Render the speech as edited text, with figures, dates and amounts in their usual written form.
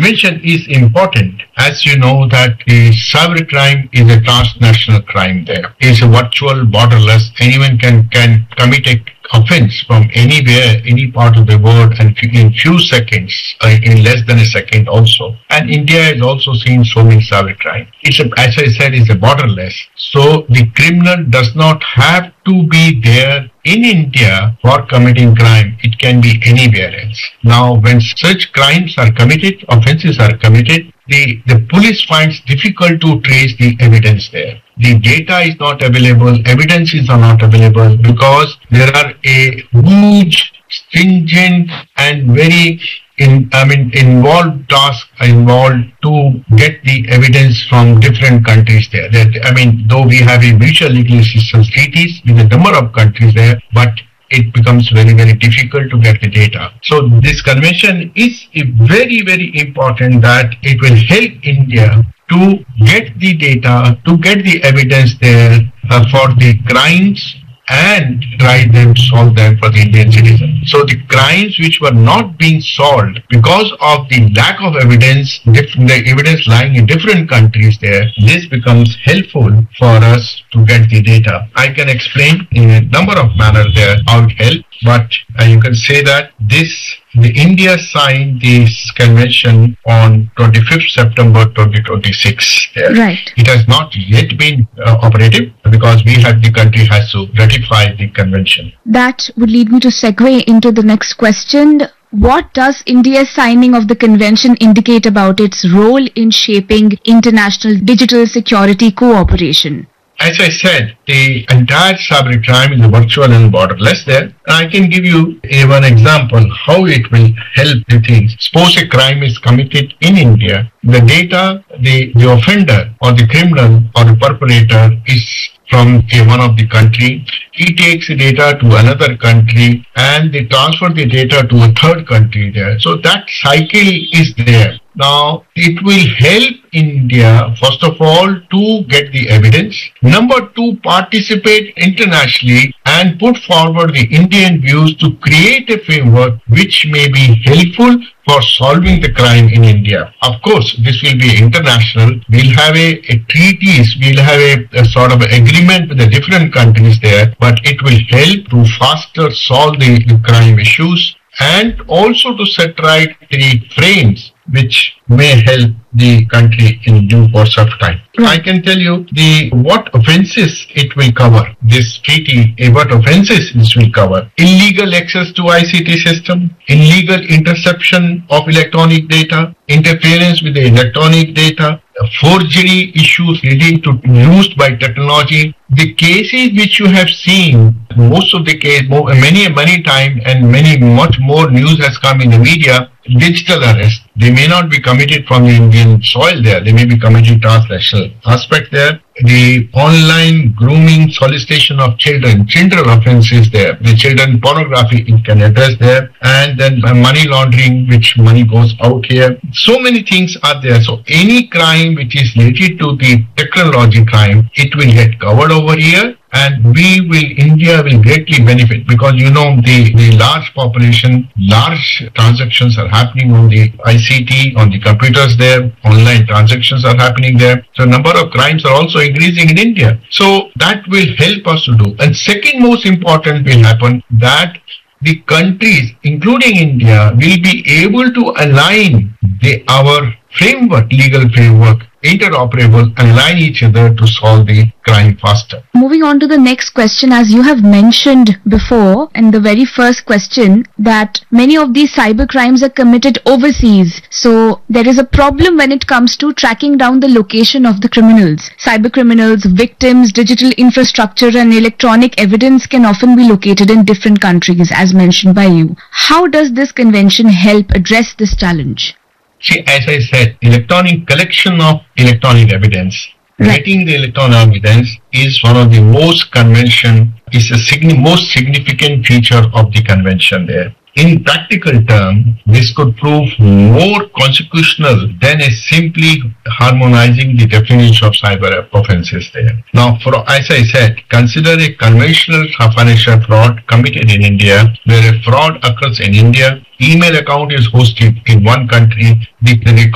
convention is important. As you know that the cybercrime is a transnational crime there. It's a virtual, borderless. Anyone can commit a offense from anywhere, any part of the world, and in few seconds, in less than a second also. And India has also seen so many cybercrime. As I said, it's a borderless. So the criminal does not have to be there in India for committing crime. It can be anywhere else. Now, when such crimes are committed, offenses are committed, the police finds difficult to trace the evidence there. The data is not available, evidences are not available because there are a huge, stringent and very involved tasks involved to get the evidence from different countries there. Though we have a mutual legal assistance treaties with a number of countries there, but it becomes very, very difficult to get the data. So this convention is very, very important that it will help India to get the data, to get the evidence there for the crimes and try them, solve them for the Indian citizen. So the crimes which were not being solved because of the lack of evidence, the evidence lying in different countries there, this becomes helpful for us to get the data. I can explain in a number of manners there how it helps, but you can say that the India signed this convention on 25th September 2026. Right. It has not yet been operative because the country has to ratify the convention. That would lead me to segue into the next question. What does India's signing of the convention indicate about its role in shaping international digital security cooperation? As I said, the entire cybercrime is virtual and borderless there. And I can give you one example how it will help the things. Suppose a crime is committed in India. The data, the offender or the criminal or the perpetrator is from one of the country. He takes the data to another country and they transfer the data to a third country there. So that cycle is there. Now, it will help India, first of all, to get the evidence. Number two, participate internationally and put forward the Indian views to create a framework which may be helpful for solving the crime in India. Of course, this will be international. We'll have a treaties, we'll have a sort of agreement with the different countries there, but it will help to faster solve the crime issues and also to set right the frames which may help the country in due course of time. I can tell you what offences it will cover. This treaty, what offences this will cover. Illegal access to ICT system, illegal interception of electronic data, interference with the electronic data, forgery issues leading to used by technology. The cases which you have seen, most of the cases, many times and much more news has come in the media, digital arrest. They may not be committed from the Indian soil there. They may be committed transnational aspect there. The online grooming, solicitation of children offences there. The children pornography it can address there. And then money laundering, which money goes out here. So many things are there. So any crime which is related to the technology crime, it will get covered over here. And India will greatly benefit because the large population, large transactions are happening on the ICT, on the computers there, online transactions are happening there. So number of crimes are also increasing in India. So that will help us to do. And second most important will happen that the countries, including India, will be able to align our legal framework, interoperable, and align each other to solve the crime faster. Moving on to the next question, as you have mentioned before in the very first question that many of these cyber crimes are committed overseas. So there is a problem when it comes to tracking down the location of the criminals. Cyber criminals, victims, digital infrastructure and electronic evidence can often be located in different countries as mentioned by you. How does this convention help address this challenge? See, as I said, collection of electronic evidence, getting the electronic evidence is one of the most significant feature of the convention there. In practical terms, this could prove more consequential than simply harmonizing the definition of cyber offences there. Now, as I said, consider a conventional financial fraud committed in India, where a fraud occurs in India, email account is hosted in one country, the